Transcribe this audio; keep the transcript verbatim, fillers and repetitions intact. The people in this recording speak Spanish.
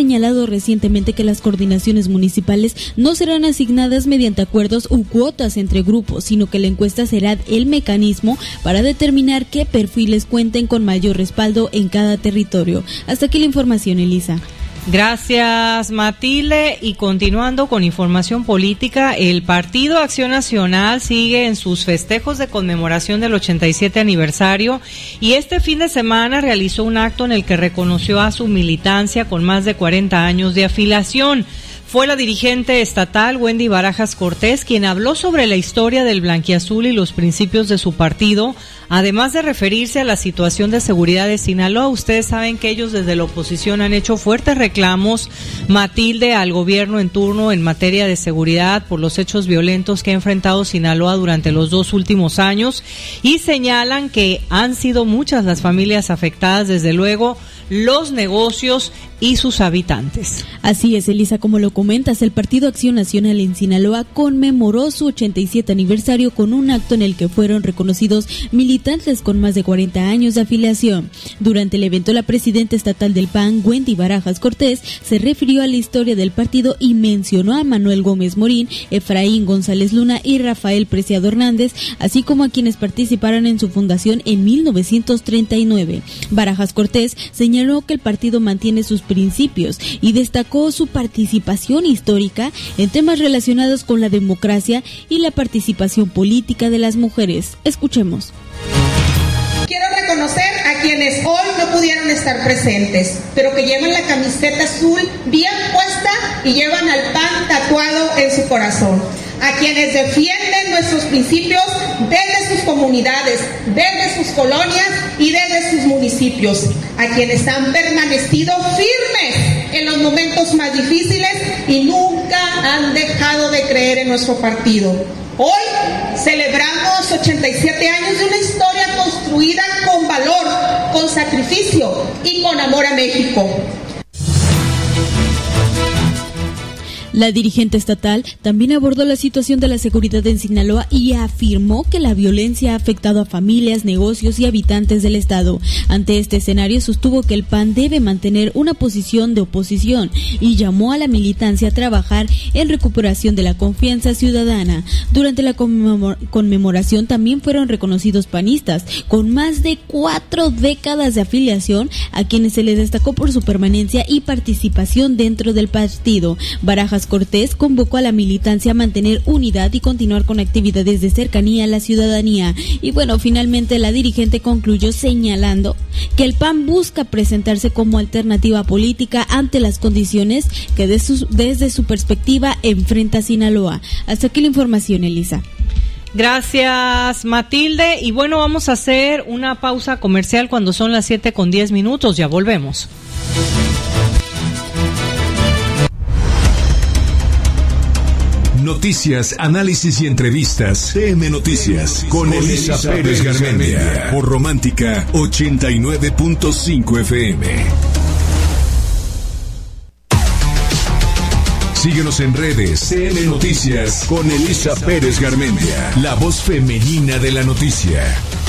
señalado recientemente que las coordinaciones municipales no serán asignadas mediante acuerdos u cuotas entre grupos, sino que la encuesta será el mecanismo para determinar qué perfiles cuenten con mayor respaldo en cada territorio. Hasta aquí la información, Elisa. Gracias, Matilde. Y continuando con información política, el Partido Acción Nacional sigue en sus festejos de conmemoración del ochenta y siete aniversario y este fin de semana realizó un acto en el que reconoció a su militancia con más de cuarenta años de afiliación. Fue la dirigente estatal Wendy Barajas Cortés quien habló sobre la historia del blanquiazul y los principios de su partido, además de referirse a la situación de seguridad de Sinaloa. Ustedes saben que ellos desde la oposición han hecho fuertes reclamos, Matilde, al gobierno en turno en materia de seguridad por los hechos violentos que ha enfrentado Sinaloa durante los dos últimos años y señalan que han sido muchas las familias afectadas, desde luego los negocios y sus habitantes. Así es, Elisa, como lo comentas, el Partido Acción Nacional en Sinaloa conmemoró su ochenta y siete aniversario con un acto en el que fueron reconocidos militantes con más de cuarenta años de afiliación. Durante el evento, la presidenta estatal del P A N, Wendy Barajas Cortés, se refirió a la historia del partido y mencionó a Manuel Gómez Morín, Efraín González Luna y Rafael Preciado Hernández, así como a quienes participaron en su fundación en mil novecientos treinta y nueve. Barajas Cortés señaló que el partido mantiene sus principios y destacó su participación histórica en temas relacionados con la democracia y la participación política de las mujeres. Escuchemos. Quiero reconocer a quienes hoy no pudieron estar presentes, pero que llevan la camiseta azul bien puesta y llevan al P A N tatuado en su corazón. A quienes defienden nuestros principios desde sus comunidades, desde sus colonias y desde sus municipios. A quienes han permanecido firmes en los momentos más difíciles y nunca han dejado de creer en nuestro partido. Hoy celebramos ochenta y siete años de una historia construida con valor, con sacrificio y con amor a México. La dirigente estatal también abordó la situación de la seguridad en Sinaloa y afirmó que la violencia ha afectado a familias, negocios y habitantes del estado. Ante este escenario, sostuvo que el P A N debe mantener una posición de oposición y llamó a la militancia a trabajar en recuperación de la confianza ciudadana. Durante la conmemor- conmemoración también fueron reconocidos panistas con más de cuatro décadas de afiliación, a quienes se les destacó por su permanencia y participación dentro del partido. Barajas Cortés convocó a la militancia a mantener unidad y continuar con actividades de cercanía a la ciudadanía. Y bueno, finalmente la dirigente concluyó señalando que el P A N busca presentarse como alternativa política ante las condiciones que de su, desde su perspectiva enfrenta Sinaloa. Hasta aquí la información, Elisa. Gracias, Matilde. Y bueno, vamos a hacer una pausa comercial cuando son las siete con diez minutos. Ya volvemos. Noticias, análisis y entrevistas. T M Noticias con Elisa Pérez Garmendia por Romántica ochenta y nueve punto cinco F M. Síguenos en redes. T M Noticias con Elisa Pérez Garmendia, la voz femenina de la noticia.